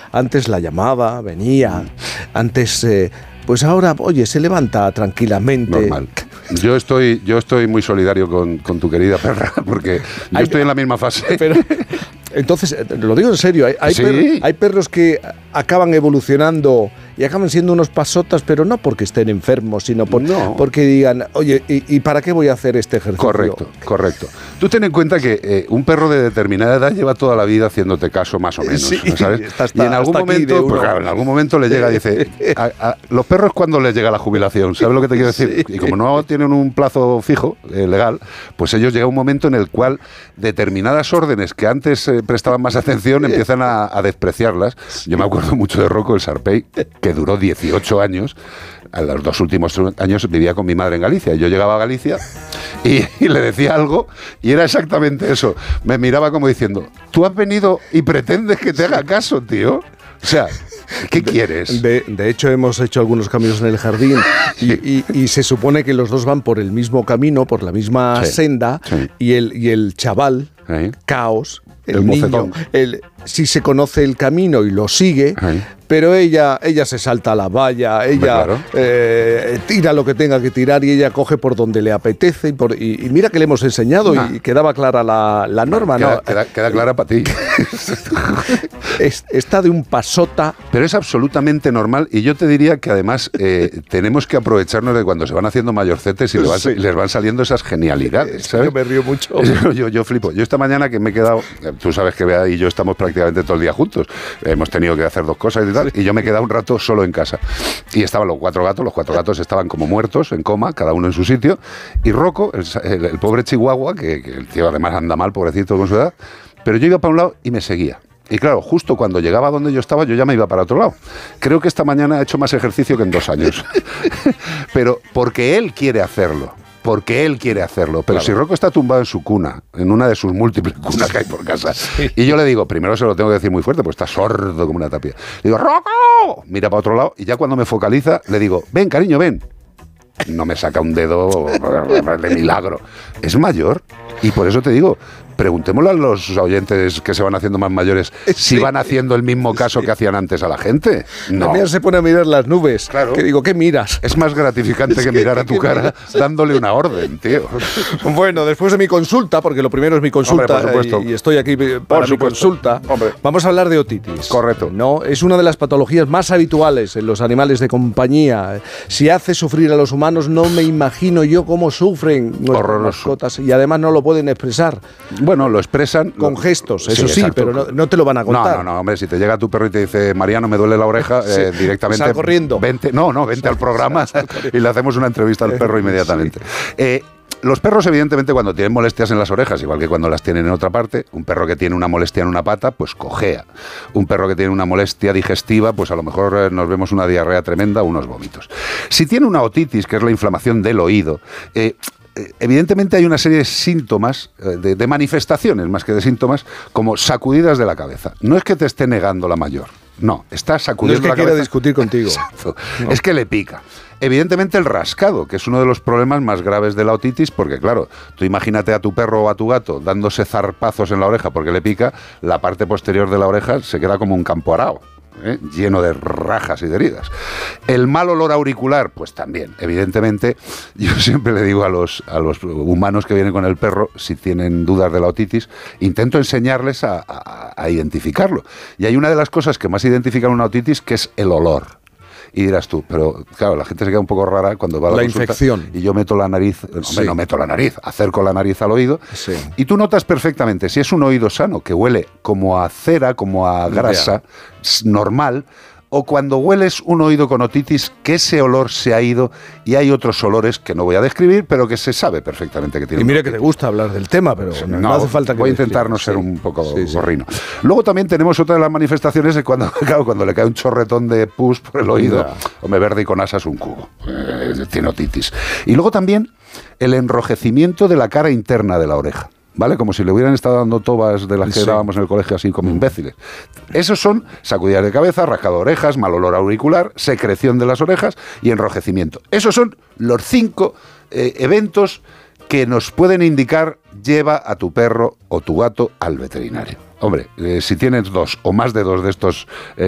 Antes la llamaba, venía, antes... pues ahora, oye, se levanta tranquilamente. Normal. Yo estoy muy solidario con tu querida perra, porque yo estoy en la misma fase. Pero, entonces, lo digo en serio, hay perros que acaban evolucionando y acaban siendo unos pasotas, pero no porque estén enfermos, sino porque digan, oye, ¿y para qué voy a hacer este ejercicio? Correcto. Tú ten en cuenta que un perro de determinada edad lleva toda la vida haciéndote caso más o menos, sí, ¿sabes? Y en algún momento, pues claro, en algún momento le llega y dice, los perros cuando les llega la jubilación, ¿sabes lo que te quiero decir? Y como no tienen un plazo fijo, legal, pues ellos llega un momento en el cual determinadas órdenes que antes prestaban más atención empiezan a despreciarlas. Yo me acuerdo mucho de Rocco, el Sarpei, que duró 18 años. A los 2 últimos años vivía con mi madre en Galicia. Yo llegaba a Galicia y le decía algo y era exactamente eso. Me miraba como diciendo, tú has venido y pretendes que te haga caso, tío. O sea, ¿qué quieres? De hecho, hemos hecho algunos caminos en el jardín y se supone que los dos van por el mismo camino, por la misma senda, y el chaval, Caos, el niño, sí se conoce el camino y lo sigue, pero ella se salta a la valla, ella tira lo que tenga que tirar y ella coge por donde le apetece. Y mira que le hemos enseñado y quedaba clara la norma. Queda clara para ti. Está de un pasota. Pero es absolutamente normal y yo te diría que además tenemos que aprovecharnos de cuando se van haciendo mayorcetes y les van saliendo esas genialidades, ¿sabes? Yo me río mucho. Yo flipo. Yo esta mañana que me he quedado, tú sabes que Bea y yo estamos prácticamente todo el día juntos. Hemos tenido que hacer 2 cosas y tal, y yo me he quedado un rato solo en casa. Y estaban los 4 gatos estaban como muertos, en coma, cada uno en su sitio, y Rocco, el pobre chihuahua, que el tío además anda mal, pobrecito con su edad, pero yo iba para un lado y me seguía. Y claro, justo cuando llegaba donde yo estaba, yo ya me iba para otro lado. Creo que esta mañana ha hecho más ejercicio que en 2 años. Pero porque él quiere hacerlo. Pero claro. Si Rocco está tumbado en su cuna, en una de sus múltiples cunas que hay por casa, y yo le digo, primero se lo tengo que decir muy fuerte, pues está sordo como una tapia. Le digo, ¡Rocco! Mira para otro lado, y ya cuando me focaliza, le digo, ven, cariño, ven. No me saca un dedo de milagro. Es mayor, y por eso te digo, preguntémosle a los oyentes que se van haciendo más mayores si van haciendo el mismo caso que hacían antes a la gente. No. También se pone a mirar las nubes. Claro. Que digo, ¿qué miras? Es más gratificante que mirar a tu cara dándole una orden, tío. Bueno, después de mi consulta, porque lo primero es mi consulta, hombre, por supuesto. y estoy aquí para mi consulta, vamos a hablar de otitis. Correcto. ¿No? Es una de las patologías más habituales en los animales de compañía. Si hace sufrir a los humanos, no me imagino yo cómo sufren nuestras mascotas, y además no lo pueden expresar. Bueno, lo expresan con gestos, eso sí, pero no te lo van a contar. No, hombre, si te llega tu perro y te dice, Mariano, me duele la oreja, directamente... Sal corriendo. Vente al programa y le hacemos una entrevista al perro inmediatamente. Los perros, evidentemente, cuando tienen molestias en las orejas, igual que cuando las tienen en otra parte, un perro que tiene una molestia en una pata, pues cojea. Un perro que tiene una molestia digestiva, pues a lo mejor nos vemos una diarrea tremenda o unos vómitos. Si tiene una otitis, que es la inflamación del oído, evidentemente hay una serie de síntomas, de manifestaciones más que de síntomas, como sacudidas de la cabeza. No es que te esté negando la mayor, no, está sacudiendo la cabeza. No es que quiera discutir contigo. Exacto. No. Es que le pica. Evidentemente el rascado, que es uno de los problemas más graves de la otitis, porque claro, tú imagínate a tu perro o a tu gato dándose zarpazos en la oreja porque le pica, la parte posterior de la oreja se queda como un campo arao. Lleno de rajas y de heridas. El mal olor auricular, pues también, evidentemente, yo siempre le digo a los humanos que vienen con el perro, si tienen dudas de la otitis, intento enseñarles a identificarlo. Y hay una de las cosas que más identifican una otitis, que es el olor. Y dirás tú, pero claro, la gente se queda un poco rara cuando va a la consulta infección. Y yo meto la nariz, no meto la nariz, acerco la nariz al oído, y tú notas perfectamente si es un oído sano, que huele como a cera, como a grasa, normal, o cuando hueles un oído con otitis, que ese olor se ha ido y hay otros olores que no voy a describir, pero que se sabe perfectamente que tienen. Y mira que te gusta hablar del tema, pero no hace falta que... Voy a intentar no ser un poco gorrino. Luego también tenemos otra de las manifestaciones de cuando le cae un chorretón de pus por el oído, hombre, verde y con asas un cubo, tiene otitis. Y luego también el enrojecimiento de la cara interna de la oreja. ¿Vale? Como si le hubieran estado dando tobas de las que dábamos en el colegio así como imbéciles. Esos son sacudidas de cabeza, rascado de orejas, mal olor auricular, secreción de las orejas y enrojecimiento. Esos son los 5 eventos que nos pueden indicar lleva a tu perro o tu gato al veterinario. Hombre, si tienes 2 o más de 2 de estos